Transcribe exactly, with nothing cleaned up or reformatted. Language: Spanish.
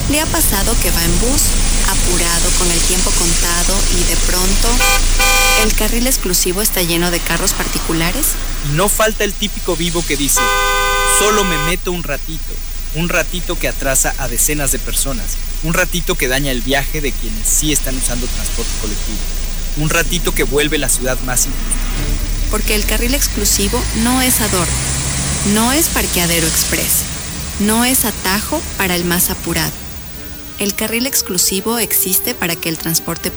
¿Le ha pasado que va en bus, apurado, con el tiempo contado y de pronto el carril exclusivo está lleno de carros particulares? Y no falta el típico vivo que dice, solo me meto un ratito, un ratito que atrasa a decenas de personas, un ratito que daña el viaje de quienes sí están usando transporte colectivo, un ratito que vuelve la ciudad más injusta. Porque el carril exclusivo no es adorno, no es parqueadero express, no es atajo para el más apurado. El carril exclusivo existe para que el transporte